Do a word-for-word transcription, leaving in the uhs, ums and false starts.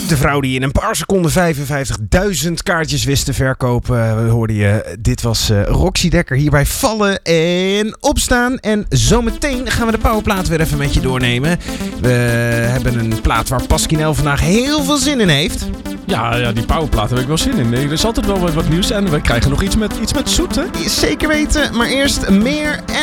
De vrouw die in een paar seconden vijfenvijftigduizend kaartjes wist te verkopen. Uh, hoorde je. Dit was uh, Roxy Dekker hier bij Vallen en Opstaan. En zometeen gaan we de powerplaat weer even met je doornemen. We hebben een plaat waar Pasquinel vandaag heel veel zin in heeft. Ja, ja, die powerplaat heb ik wel zin in. Er is altijd wel wat nieuws en we krijgen nog iets met, iets met zoet, hè? Zeker weten, maar eerst meer en